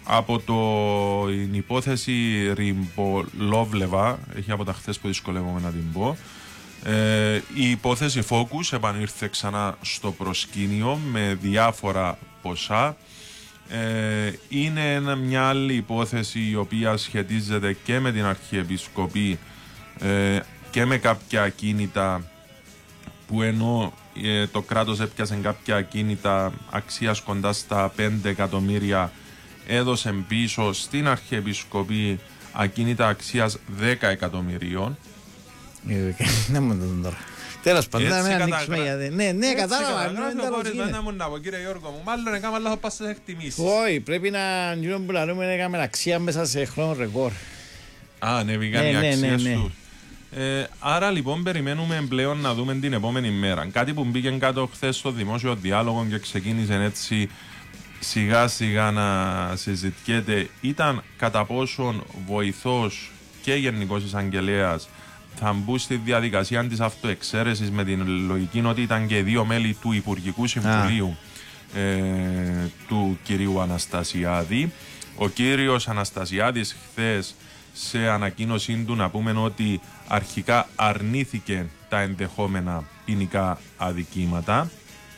Από την υπόθεση Ριμπολόβλεβα, έχει από τα χθες που δυσκολεύομαι να την πω, η υπόθεση Focus επανήρθε ξανά στο προσκήνιο με διάφορα ποσά. Είναι μια άλλη υπόθεση η οποία σχετίζεται και με την Αρχιεπισκοπή και με κάποια ακίνητα που ενώ το κράτος έπιασε κάποια ακίνητα αξίας κοντά στα 5 εκατομμύρια, έδωσε πίσω στην Αρχιεπισκοπή ακίνητα αξίας 10 εκατομμυρίων. Να μου το τώρα. Τέλος πάντων, να μην ανοίξουμε γιατί... Ναι, κατάλαβα. Να μου να πω, κύριε Γιώργο μου, μάλλον έκαμε λάθος πας στις εκτιμήσεις. Όχι, πρέπει να γίνουν που λαλούμε έκαμε αξία μέσα σε χρόνο ρεκόρ. Ανέβηκαν οι αξίες του. Άρα λοιπόν περιμένουμε πλέον να δούμε την επόμενη μέρα. Κάτι που μπήκε κάτω χθες στο δημόσιο διάλογο και ξεκίνησε έτσι σιγά σιγά να συζητιέται ήταν κατά πόσον βοηθός και γενικός εισαγγελέας θα μπουν στη διαδικασία της αυτοεξαίρεσης, με την λογική ότι ήταν και δύο μέλη του Υπουργικού Συμβουλίου του κυρίου Αναστασιάδη. Ο κύριος Αναστασιάδης χθες σε ανακοίνωσή του να πούμε ότι αρχικά αρνήθηκε τα ενδεχόμενα ποινικά αδικήματα.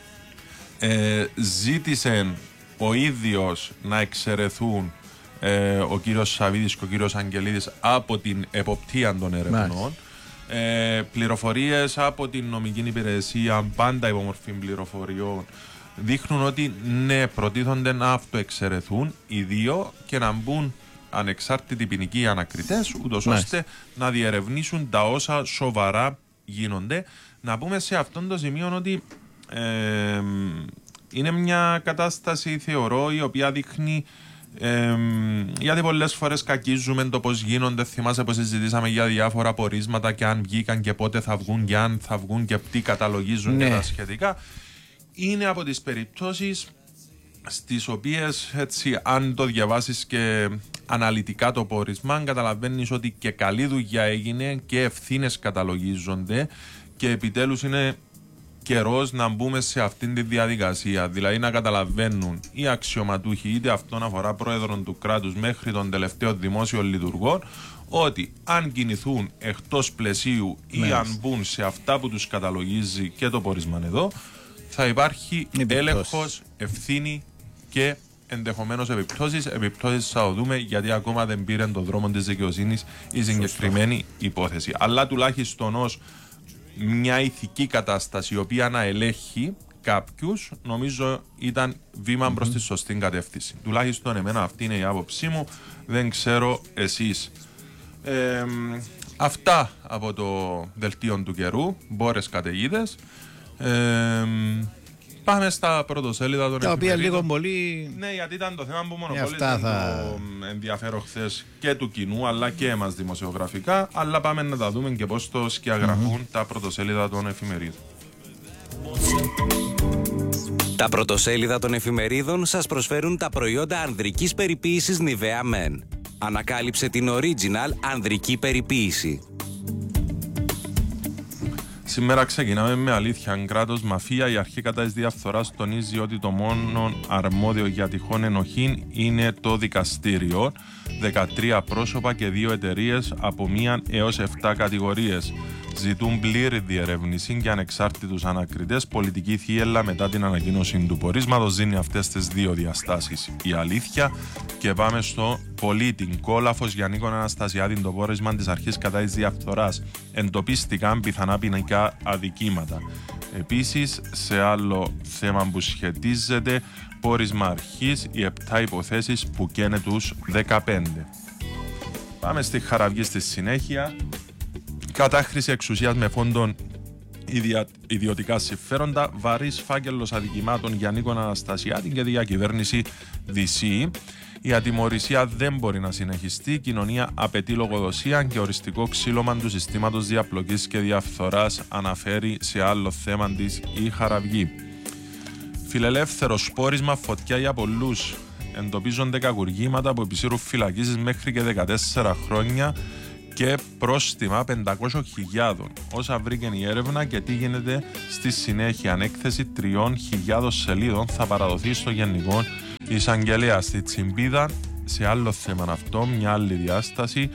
Ζήτησε ο ίδιος να εξαιρεθούν ο κύριος Σαββίδης και ο κύριος Αγγελίδης από την εποπτεία των ερευνών. Πληροφορίες από την νομική υπηρεσία, πάντα υπομορφή πληροφοριών, δείχνουν ότι ναι, προτίθονται να αυτοεξαιρεθούν οι δύο και να μπουν ανεξάρτητοι ποινικοί ανακριτές, ούτως ώστε να διερευνήσουν τα όσα σοβαρά γίνονται. Να πούμε σε αυτόν το σημείο ότι είναι μια κατάσταση, θεωρώ, η οποία δείχνει γιατί πολλές φορές κακίζουμε το πώς γίνονται. Θυμάσαι πως συζητήσαμε για διάφορα πορίσματα και αν βγήκαν και πότε θα βγουν και αν θα βγουν και τι καταλογίζουν και τα σχετικά. Είναι από τις περιπτώσεις στις οποίες έτσι, αν το διαβάσεις και αναλυτικά το πόρισμα, καταλαβαίνεις ότι και καλή δουλειά έγινε και ευθύνες καταλογίζονται και επιτέλους είναι καιρός να μπούμε σε αυτήν τη διαδικασία. Δηλαδή να καταλαβαίνουν οι αξιωματούχοι, είτε αυτόν αφορά πρόεδρον του κράτους μέχρι τον τελευταίο δημόσιο λειτουργό, ότι αν κινηθούν εκτός πλαισίου ή αν μπουν σε αυτά που τους καταλογίζει και το πόρισμα εδώ, θα υπάρχει έλεγχος, ευθύνη και ενδεχομένως επιπτώσεις. Επιπτώσεις θα το δούμε, γιατί ακόμα δεν πήρε τον δρόμο της δικαιοσύνης η συγκεκριμένη υπόθεση. Αλλά τουλάχιστον ως μια ηθική κατάσταση η οποία να ελέγχει κάποιους, νομίζω ήταν βήμα προς τη σωστή κατεύθυνση. Τουλάχιστον εμένα αυτή είναι η άποψή μου, δεν ξέρω εσείς. Αυτά από το δελτίο του καιρού, μπόρες καταιγίδες. Πάμε στα πρωτοσέλιδα των εφημερίδων. Τα οποία λίγο πολύ... Ναι, γιατί ήταν το θέμα που μονοπόλησε το ενδιαφέρον χθες και του κοινού, αλλά και εμάς δημοσιογραφικά. Αλλά πάμε να τα δούμε και πώς το σκιαγραφούν τα πρωτοσέλιδα των εφημερίδων. Τα πρωτοσέλιδα των εφημερίδων σας προσφέρουν τα προϊόντα ανδρικής περιποίησης Nivea Men. Ανακάλυψε την original ανδρική περιποίηση. Σήμερα ξεκινάμε με αλήθεια. Κράτος μαφία. Η αρχή κατά της διαφθοράς τονίζει ότι το μόνο αρμόδιο για τυχόν ενοχή είναι το δικαστήριο. 13 πρόσωπα και 2 εταιρείες από 1 έως 7 κατηγορίες ζητούν πλήρη διερεύνηση και ανεξάρτητους ανακριτές. Πολιτική θύελλα μετά την ανακοίνωση του πορίσματος δίνει αυτές τις δύο διαστάσεις. Η αλήθεια. Και πάμε στο πολίτη. Κόλαφος για Νίκον Αναστασιάδη. Το πόρισμα της αρχής κατά της διαφθοράς. Εντοπίστηκαν πιθανά ποινικά αδικήματα. Επίσης, σε άλλο θέμα που σχετίζεται, πόρισμα αρχής, οι 7 υποθέσεις που καίνε τους 15. Πάμε στη Χαραυγή στη συνέχεια. Κατάχρηση εξουσίας με φόντον ιδιωτικά συμφέροντα. Βαρύς φάκελος αδικημάτων για Νίκον Αναστασιάδη και διακυβέρνηση DC. Η ατιμωρησία δεν μπορεί να συνεχιστεί. Η κοινωνία απαιτεί λογοδοσία και οριστικό ξύλωμα του συστήματος διαπλοκής και διαφθοράς, αναφέρει σε άλλο θέμα της η Χαραυγή. Φιλελεύθερο σπόρισμα, φωτιά για πολλούς. Εντοπίζονται κακουργήματα που επισύρουν φυλακίσεις μέχρι και 14 χρόνια και πρόστιμα 500.000. Όσα βρήκε η έρευνα και τι γίνεται στη συνέχεια. Ανέκθεση 3.000 σελίδων θα παραδοθεί στο Γενικό Εισαγγελέα. Στη Τσιμπίδα σε άλλο θέμα αυτό, μια άλλη διάσταση.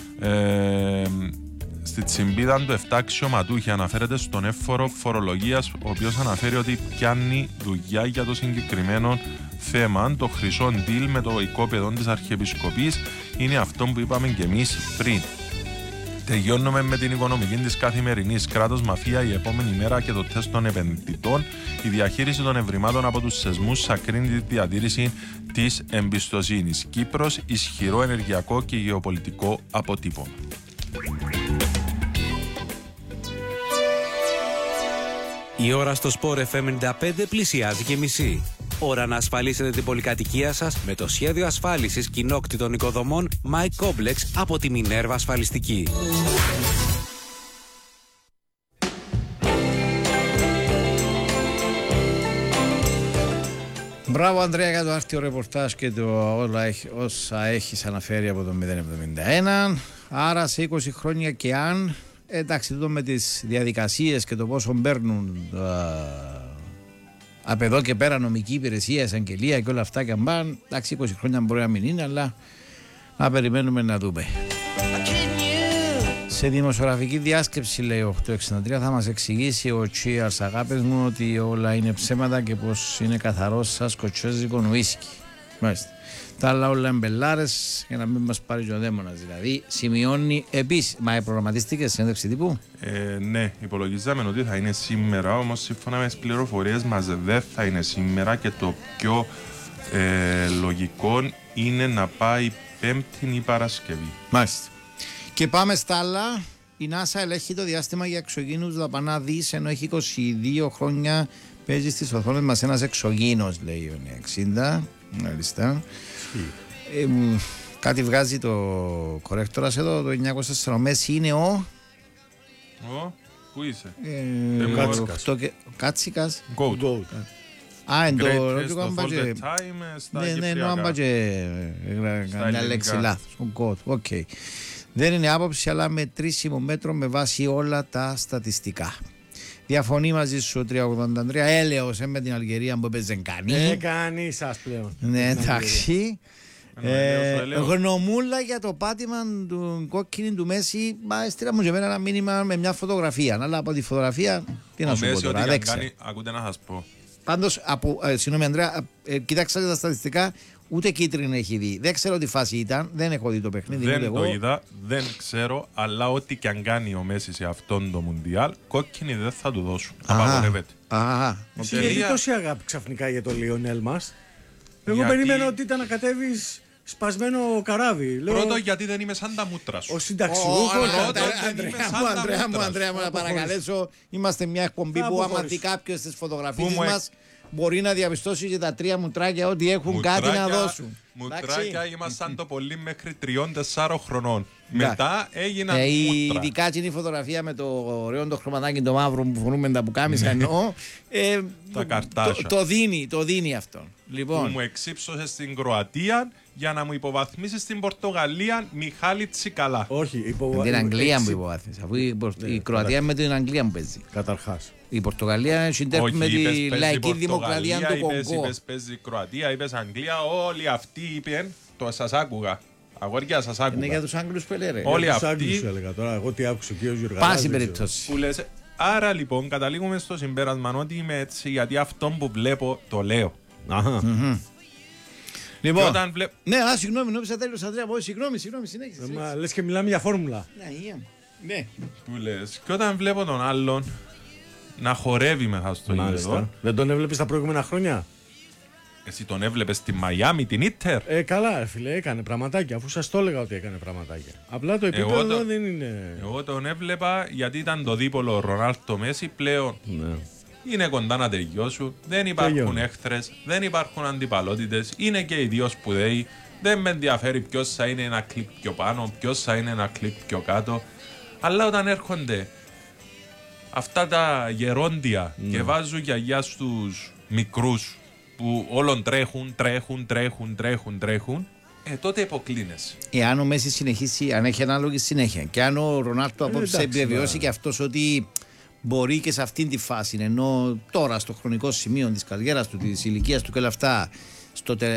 Στη τσιμπίδα του 7 αξιωματούχοι αναφέρεται στον εύφορο φορολογίας, ο οποίος αναφέρει ότι πιάνει δουλειά για το συγκεκριμένο θέμα. Το χρυσό deal με το οικόπεδο της Αρχιεπισκοπής είναι αυτό που είπαμε και εμείς πριν. Τελειώνουμε με την οικονομική της καθημερινής. Κράτος, μαφία, η επόμενη μέρα και το τεστ των επενδυτών. Η διαχείριση των ευρημάτων από τους σεσμούς ακρίνει τη διατήρηση της εμπιστοσύνης. Κύπρος, ισχυρό ενεργειακό και γεωπολιτικό αποτύπωμα. Η ώρα στο Sport FM 95 πλησιάζει και μισή. Ώρα να ασφαλίσετε την πολυκατοικία σας με το σχέδιο ασφάλισης κοινόκτητων οικοδομών My Complex από τη Minerva Ασφαλιστική. Μπράβο Ανδρέα για το άρτιο ρεπορτάζ και όσα έχεις αναφέρει από το 071. Άρα σε 20 χρόνια και αν, εντάξει, εδώ με τις διαδικασίες και το πόσο παίρνουν από εδώ και πέρα νομική υπηρεσία, εισαγγελία και όλα αυτά και αν πάνε, εντάξει, 20 χρόνια μπορεί να μην είναι, αλλά να περιμένουμε να δούμε. Σε δημοσιογραφική διάσκεψη, λέει 863, θα μας εξηγήσει ο Τσίαρς, αγάπες μου, ότι όλα είναι ψέματα και πως είναι καθαρός σαν σκοτσέζικο ουίσκι. Μάλιστα. Τα άλλα όλα εμπελάρες για να μην μας πάρει ο δαίμονας. Δηλαδή, σημειώνει επίσης. Μα προγραμματίστηκε συνέντευξη τύπου. Ναι, υπολογίζαμε ότι θα είναι σήμερα, όμως σύμφωνα με τις πληροφορίες μας δεν θα είναι σήμερα και το πιο λογικό είναι να πάει Πέμπτη ή Παρασκευή. Μάλιστα. Και πάμε στα άλλα. Η NASA ελέγχει το διάστημα για εξωγήινους δαπανά δις, ενώ έχει 22 χρόνια παίζει στις οθόνες μας ένας εξωγήινος, λέει ο 60. Μάλιστα. Κάτι βγάζει το κορέκτορας εδώ, το 904. Μέση είναι ο... Πού είσαι? Κάτσικας. Goat. Είναι το ρώτημα αν πάτε... Ναι, αν πάτε καμιά λέξη λάθος. Ο Goat, οκ. Δεν είναι άποψη, αλλά μετρήσιμο μέτρο με βάση όλα τα στατιστικά. Διαφωνεί μαζί σου 383. Έλεος με την Αλγερία που έπαιζε κανεί. Κανεί σας πλέον. Ναι, εντάξει. Γνωμούλα για το πάτημα του κόκκινη του Μέση. Έστειλα μου και εμένα ένα μήνυμα με μια φωτογραφία. Αλλά από τη φωτογραφία, τι να σου πω τώρα. Δεν ξέρω. Ακούτε να σας πω. Πάντως, συγγνώμη Ανδρέα, κοιτάξτε τα στατιστικά. Ούτε κίτρινη έχει δει. Δεν ξέρω τι φάση ήταν. Δεν έχω δει το παιχνίδι. Δεν το είδα, δεν ξέρω. Αλλά ό,τι και αν κάνει ο Μέση σε αυτόν το Μουντιάλ, κόκκινη δεν θα του δώσουν. Απαγορεύεται. Γιατί τόση αγάπη ξαφνικά για το Λιονέλ μας? Εγώ περίμενα ότι ήταν να κατέβεις σπασμένο καράβι. Πρώτο, γιατί δεν είμαι σαν τα μούτρα σου. Ο συνταξιούχος. Ανδρέα μου, να παρακαλέσω. Είμαστε μια εκπομπή που άμα δει κάποιος στις φωτογραφίες μας μπορεί να διαπιστώσει και τα τρία μουτράκια ότι έχουν κάτι να δώσουν. Μουτράκια ήμασταν το πολύ μέχρι 3-4 χρονών. Μετά έγιναν μούτρα. Ειδικά είναι η φωτογραφία με το ωραίο το χρωματάκι το μαύρο που φορούμε τα πουκάμισα εννοώ. Τα καρτάσια. Το δίνει αυτό. Λοιπόν. Που μου εξύψωσε στην Κροατία για να μου υποβαθμίσει στην Πορτογαλία Μιχάλη Τσικαλά. Όχι, με την Αγγλία μου υποβάθμισε. Αφού η Κροατία με την Αγγλία μου παίζει. Καταρχάς. Η Πορτογαλία συντέρχεται με τη λαϊκή δημοκρατία του Κονγκό. Είπες παίζει Κροατία, είπες Αγγλία, όλοι αυτοί είπαν, το σας άκουγα. Αγόρια σας άκουγα. Είναι για τους Άγγλους που έλεγε. Όλοι αυτοί. αυτοί. Έλεγα τώρα, εγώ τι άκουσα ο κύριος Γιουργαλάς. Πάση περιπτώσει. Άρα λοιπόν καταλήγουμε στο συμπέρασμα ότι είμαι έτσι γιατί αυτό που βλέπω το λέω. Λοιπόν, ναι, συγγνώμη, νόμιζα τέλος Ανδρέα, συγγνώμη, συνέχισε. Λες και μιλάμε για φόρμουλα. Ναι. Που λες, και όταν βλέπω τον άλλον να χορεύει μέσα στο γήπεδο. Δεν τον έβλεπες τα προηγούμενα χρόνια? Εσύ τον έβλεπες στη Μαϊάμι, την Ίντερ? Καλά, φίλε, έκανε πραγματάκια, αφού σας το έλεγα ότι έκανε πραγματάκια. Απλά το επίπεδο δεν είναι. Εγώ τον έβλεπα γιατί ήταν το δίπολο Ρονάλντο Μέση πλέον. Ναι. Είναι κοντά να τελειώσουν, δεν υπάρχουν έχθρες, δεν υπάρχουν αντιπαλότητες, είναι και οι δύο σπουδαίοι. Δεν με ενδιαφέρει ποιος θα είναι ένα κλικ πιο πάνω, ποιος θα είναι ένα κλικ πιο κάτω. Αλλά όταν έρχονται αυτά τα γερόντια και βάζουν γιαγιά στους μικρούς που όλον τρέχουν, τότε υποκλίνεσαι. Εάν ο Μέση συνεχίσει, αν έχει ανάλογη συνέχεια και αν ο Ρονάλντο απόψε επιβεβαιώσει και αυτός ότι μπορεί και σε αυτήν τη φάση, ενώ τώρα στο χρονικό σημείο της καριέρας του, της ηλικίας του και όλα αυτά,